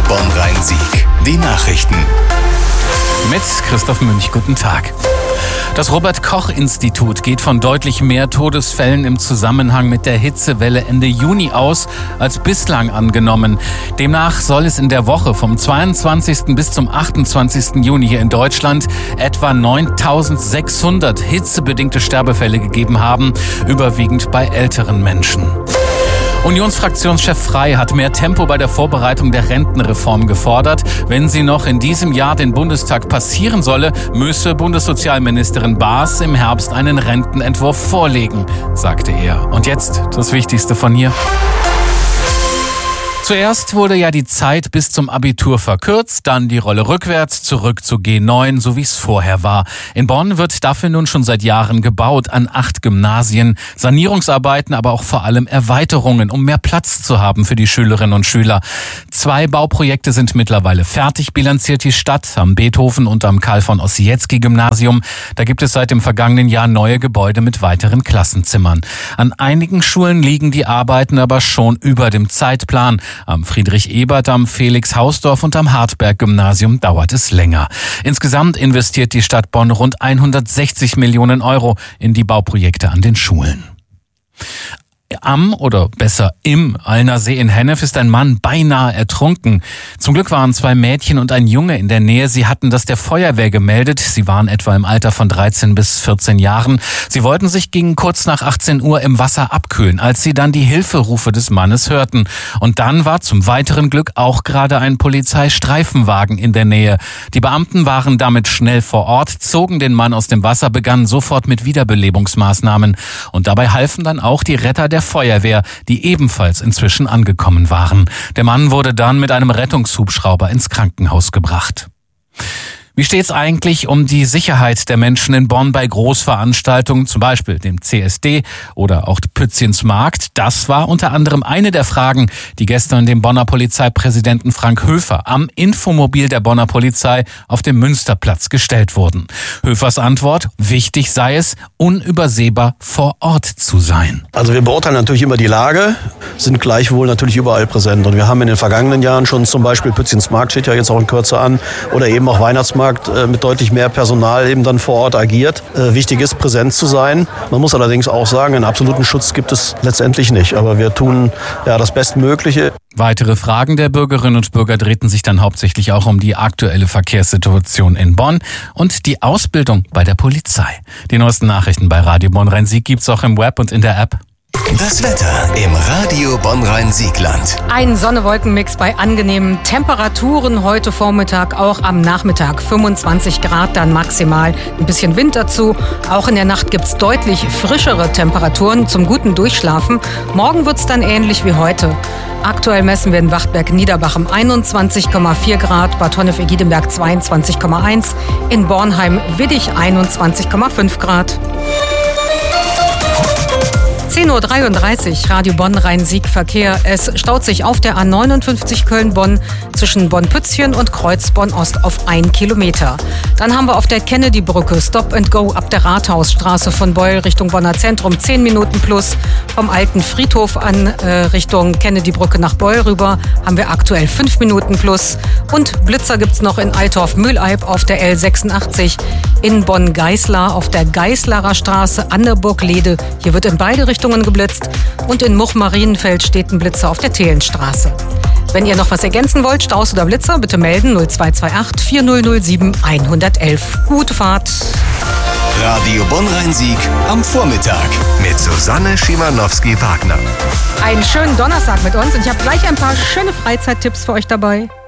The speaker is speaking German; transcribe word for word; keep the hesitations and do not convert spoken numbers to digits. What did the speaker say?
Bonn-Rhein-Sieg. Die Nachrichten. Mit Christoph Münch, guten Tag. Das Robert-Koch-Institut geht von deutlich mehr Todesfällen im Zusammenhang mit der Hitzewelle Ende Juni aus, als bislang angenommen. Demnach soll es in der Woche vom zweiundzwanzigsten bis zum achtundzwanzigsten Juni hier in Deutschland etwa neuntausendsechshundert hitzebedingte Sterbefälle gegeben haben, überwiegend bei älteren Menschen. Unionsfraktionschef Frey hat mehr Tempo bei der Vorbereitung der Rentenreform gefordert. Wenn sie noch in diesem Jahr den Bundestag passieren solle, müsse Bundessozialministerin Baas im Herbst einen Rentenentwurf vorlegen, sagte er. Und jetzt das Wichtigste von hier. Zuerst wurde ja die Zeit bis zum Abitur verkürzt, dann die Rolle rückwärts, zurück zu G neun, so wie es vorher war. In Bonn wird dafür nun schon seit Jahren gebaut, an acht Gymnasien. Sanierungsarbeiten, aber auch vor allem Erweiterungen, um mehr Platz zu haben für die Schülerinnen und Schüler. Zwei Bauprojekte sind mittlerweile fertig, bilanziert die Stadt, am Beethoven- und am Karl-von-Ossietzky-Gymnasium. Da gibt es seit dem vergangenen Jahr neue Gebäude mit weiteren Klassenzimmern. An einigen Schulen liegen die Arbeiten aber schon über dem Zeitplan. Am Friedrich-Ebert, am Felix-Hausdorf und am Hartberg-Gymnasium dauert es länger. Insgesamt investiert die Stadt Bonn rund hundertsechzig Millionen Euro in die Bauprojekte an den Schulen. Am oder besser im Allner See in Hennef ist ein Mann beinahe ertrunken. Zum Glück waren zwei Mädchen und ein Junge in der Nähe. Sie hatten das der Feuerwehr gemeldet. Sie waren etwa im Alter von dreizehn bis vierzehn Jahren. Sie wollten sich gegen kurz nach achtzehn Uhr im Wasser abkühlen, als sie dann die Hilferufe des Mannes hörten. Und dann war zum weiteren Glück auch gerade ein Polizeistreifenwagen in der Nähe. Die Beamten waren damit schnell vor Ort, zogen den Mann aus dem Wasser, begannen sofort mit Wiederbelebungsmaßnahmen. Und dabei halfen dann auch die Retter der Feuerwehr, die ebenfalls inzwischen angekommen waren. Der Mann wurde dann mit einem Rettungshubschrauber ins Krankenhaus gebracht. Wie steht's eigentlich um die Sicherheit der Menschen in Bonn bei Großveranstaltungen, zum Beispiel dem C S D oder auch Pützchens Markt? Das war unter anderem eine der Fragen, die gestern dem Bonner Polizeipräsidenten Frank Höfer am Infomobil der Bonner Polizei auf dem Münsterplatz gestellt wurden. Höfers Antwort: Wichtig sei es, unübersehbar vor Ort zu sein. Also wir beurteilen natürlich immer die Lage, sind gleichwohl natürlich überall präsent. Und wir haben in den vergangenen Jahren schon zum Beispiel Pützchens Markt steht ja jetzt auch in Kürze an oder eben auch Weihnachtsmarkt mit deutlich mehr Personal eben dann vor Ort agiert. Äh, wichtig ist, präsent zu sein. Man muss allerdings auch sagen, einen absoluten Schutz gibt es letztendlich nicht. Aber wir tun ja das Bestmögliche. Weitere Fragen der Bürgerinnen und Bürger drehten sich dann hauptsächlich auch um die aktuelle Verkehrssituation in Bonn und die Ausbildung bei der Polizei. Die neuesten Nachrichten bei Radio Bonn-Rhein-Sieg gibt's auch im Web und in der App. Das Wetter im Radio Bonn-Rhein-Siegland. Ein Sonne-Wolken-Mix bei angenehmen Temperaturen heute Vormittag, auch am Nachmittag. fünfundzwanzig Grad dann maximal, ein bisschen Wind dazu. Auch in der Nacht gibt's deutlich frischere Temperaturen zum guten Durchschlafen. Morgen wird's dann ähnlich wie heute. Aktuell messen wir in Wachtberg-Niederbachem einundzwanzig Komma vier Grad, Bad Honnef-Egidemberg zweiundzwanzig Komma eins, in Bornheim-Widdich einundzwanzig Komma fünf Grad. zehn Uhr dreiunddreißig, Radio Bonn-Rhein-Sieg Verkehr. Es staut sich auf der A neunundfünfzig Köln-Bonn zwischen Bonn-Pützchen und Kreuz Bonn-Ost auf ein Kilometer. Dann haben wir auf der Kennedy-Brücke Stop and Go ab der Rathausstraße von Beul Richtung Bonner Zentrum zehn Minuten plus. Vom alten Friedhof an äh, Richtung Kennedy-Brücke nach Beul rüber haben wir aktuell fünf Minuten plus. Und Blitzer gibt's noch in Altorf-Mühleib auf der L sechsundachtzig, in Bonn-Geißlar auf der Geißlarer Straße an der Burg Lede. Hier wird in beide Richtungen geblitzt und in Much-Marienfeld steht ein Blitzer auf der Thelenstraße. Wenn ihr noch was ergänzen wollt, Staus oder Blitzer, bitte melden null zwei zwei acht vier null null sieben eins eins eins. Gute Fahrt! Radio Bonn-Rhein-Sieg am Vormittag mit Susanne Schimanowski-Wagner. Einen schönen Donnerstag mit uns und ich habe gleich ein paar schöne Freizeittipps für euch dabei.